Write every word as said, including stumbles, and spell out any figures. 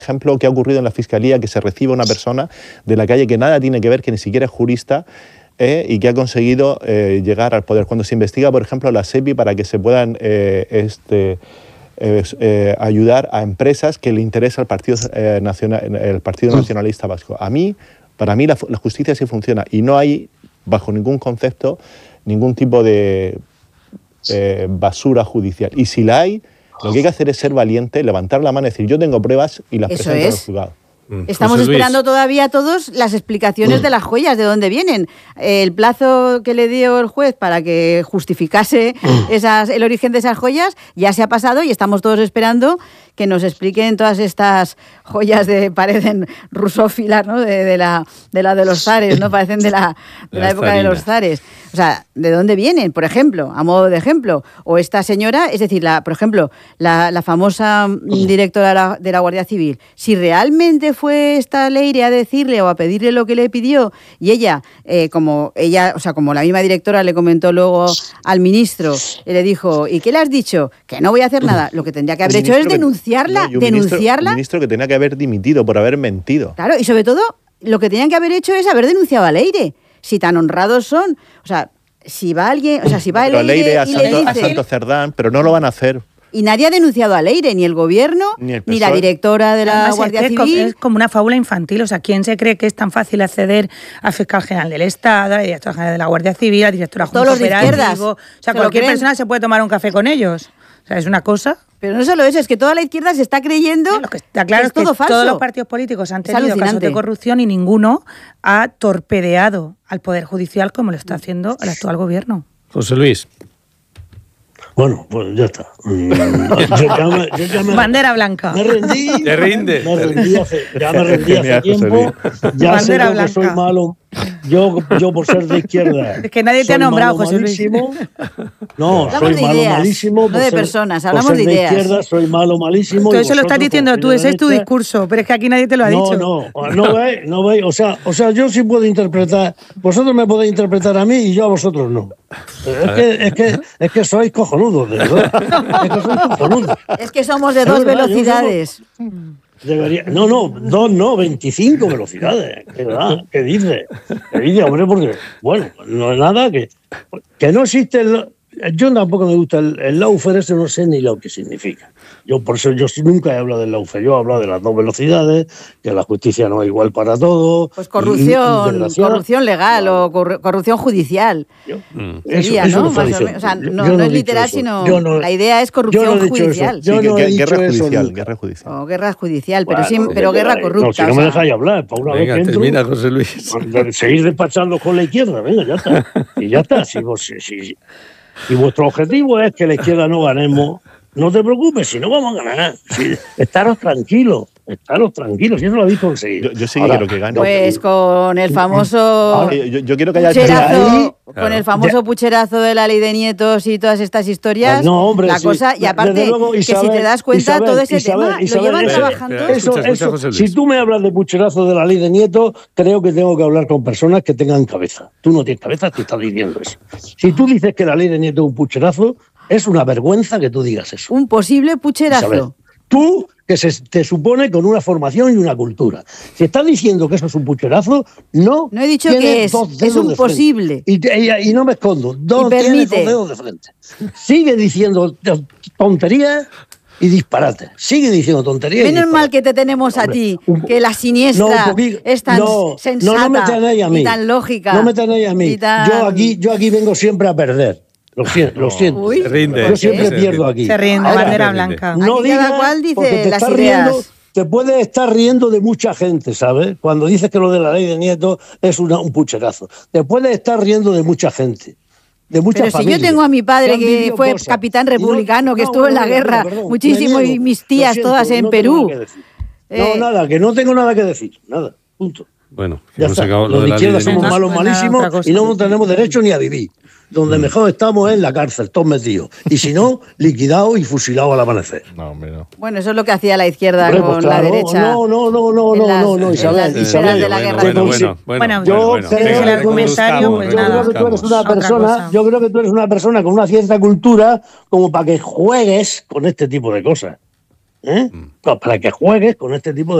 ejemplo, que ha ocurrido en la Fiscalía, que se recibe una persona de la calle que nada tiene que ver, que ni siquiera es jurista, eh, y que ha conseguido eh, llegar al poder. Cuando se investiga, por ejemplo, la SEPI para que se puedan eh, este, eh, eh, ayudar a empresas que le interesa el Partido, eh, Nacional, el Partido Nacionalista Vasco. A mí, para mí la, la justicia sí funciona y no hay, bajo ningún concepto, ningún tipo de eh, basura judicial. Y si la hay, lo que hay que hacer es ser valiente, levantar la mano y decir, yo tengo pruebas y las Eso presento en es. el juzgado. Estamos esperando todavía todos las explicaciones de las joyas, de dónde vienen. El plazo que le dio el juez para que justificase esas, el origen de esas joyas ya se ha pasado y estamos todos esperando que nos expliquen todas estas joyas de parecen rusófilas, ¿no? De, de la de la de los zares, ¿no? Parecen de la de la, la época de los zares. O sea, ¿de dónde vienen? Por ejemplo, a modo de ejemplo, o esta señora, es decir, la, por ejemplo, la, la famosa directora de la, de la Guardia Civil, si realmente fue esta Leire a decirle o a pedirle lo que le pidió y ella, eh, como ella, o sea, como la misma directora le comentó luego al ministro, y le dijo, ¿y qué le has dicho? Que no voy a hacer nada. Lo que tendría que haber hecho es denunciarla, no, denunciarla. Un ministro que tenía que haber dimitido por haber mentido. Claro, y sobre todo, lo que tenían que haber hecho es haber denunciado a Leire. Si tan honrados son, o sea, si va alguien, o sea, si va pero Leire, Leire a, y Santo, le dice, a Santo Cerdán, pero no lo van a hacer. Y nadie ha denunciado a Leire, ni el gobierno, ni, el ni la directora de la Además, Guardia es Civil. Es como, es como una fábula infantil. O sea, ¿quién se cree que es tan fácil acceder al fiscal general del Estado, a la directora general de la Guardia Civil, a la directora Todos los de izquierdas. O sea, cualquier persona se puede tomar un café con ellos. O sea, es una cosa. Pero no solo eso, es que toda la izquierda se está creyendo lo que está claro que es, es que todo falso. Todos los partidos políticos han tenido alucinante. casos de corrupción y ninguno ha torpedeado al Poder Judicial como lo está haciendo el actual gobierno. José Luis. Bueno, pues ya está. Yo ya me, yo ya me, Bandera blanca. Me rendí. Te rinde. Me rendí hace, ya me rendí hace tiempo. Ya sé que soy malo. Yo, yo por ser de izquierda. Es que nadie te ha nombrado, José Luis. No, hablamos soy de malo, ideas, malísimo. No de ser, personas, hablamos por ser de ideas. De izquierda, soy malo, malísimo. Todo eso lo estás diciendo tú, ese es tu discurso, pero es que aquí nadie te lo ha no, dicho. No, no, no veis, no veis. O sea, o sea, yo sí puedo interpretar. Vosotros me podéis interpretar a mí y yo a vosotros no. Es que, es que, es que sois cojonudos, de verdad. Es que sois cojonudos. Es que somos de dos verdad, velocidades. Debería, no, no, dos no, veinticinco velocidades. ¿Qué, da? ¿Qué dice? ¿Qué dice, hombre? Porque, bueno, no es nada que, que no existe. El, yo tampoco me gusta el, el lawfare, ese no sé ni lo que significa. Yo por eso yo nunca he hablado del lawfare, yo he hablado de las dos velocidades, que la justicia no es igual para todos. Pues corrupción, y, y corrupción legal no. o cor, corrupción judicial. Yo, Sería, eso, eso ¿no? Más o, o sea, no, no, no es literal, sino no, la idea es corrupción no judicial. Yo sí, no que, he dicho guerra eso judicial, nunca. guerra judicial. O guerra judicial, pero, bueno, sí, pero guerra corrupta. No, si no me dejáis hablar, para una venga, vez que termina, entro, José Luis. Seguir despachando con la izquierda, venga, ya está. Y ya está. Si, vos, si, si, si vuestro objetivo es que la izquierda no ganemos, no te preocupes, si no vamos a ganar. Si, estaros tranquilos, estaros tranquilos, si eso lo habéis conseguido. Yo, yo sí que quiero que gane. Pues con el famoso Ahora, yo, yo quiero que haya pucherazo, ahí, con claro. el famoso ya. pucherazo de la ley de nietos y todas estas historias, pues no, hombre, la sí. cosa, y aparte, luego, Isabel, que si te das cuenta, Isabel, todo ese Isabel, tema Isabel, lo llevan eso, trabajando. Espera, eso, escucha, escucha, eso, José Luis. si tú me hablas de pucherazo de la ley de nietos, creo que tengo que hablar con personas que tengan cabeza. Tú no tienes cabeza, te estás diciendo eso. Si tú dices que la ley de nietos es un pucherazo, es una vergüenza que tú digas eso. Un posible pucherazo. Isabel, tú, que se te supone con una formación y una cultura. Si estás diciendo que eso es un pucherazo, no. No he dicho que es, es un posible. Y, y, y no me escondo. Dos, tienes dos dedos de frente. Sigue diciendo tonterías y disparate. Sigue diciendo tonterías. Menos y mal que te tenemos a ti, un, que la siniestra no, poquito, es tan no, sensata no, no me tenéis a mí. y tan lógica. No me tenéis a mí. Tan... Yo, aquí, yo aquí vengo siempre a perder. Lo siento, lo siento. Uy, se rinde, yo siempre se pierdo rinde. aquí. Se rinde, Ahora, bandera blanca. No aquí digas, cada cual dice porque te las estás ideas. riendo, te puedes estar riendo de mucha gente, ¿sabes? Cuando dices que lo de la ley de nietos es una, un pucherazo. Te puedes estar riendo de mucha gente. De muchas Pero familias. si yo tengo a mi padre que, que fue cosas. capitán republicano, no, que estuvo no, en la guerra perdón, muchísimo, y mis tías siento, todas en no Perú. Eh, no, nada, que no tengo nada que decir. Nada, punto. Bueno, ya hemos está. sacado lo Los de de la izquierda ley de somos nietos. malos, malísimos y no tenemos derecho ni a vivir. Donde mm. mejor estamos es en la cárcel, todos metidos. Y si no, liquidados y fusilados al amanecer. No, hombre, no. Bueno, eso es lo que hacía la izquierda hombre, con pues claro, la derecha. No, no, no, no, no, las, no, no, Isabel. Isabel de la guerra. Bueno, bueno, bueno, yo bueno, creo, venga, que, el argumentario, pues yo nada, creo que tú eres una otra persona, cosa. yo creo que tú eres una persona con una cierta cultura como para que juegues con este tipo de cosas. ¿eh? Mm. Pues para que juegues con este tipo de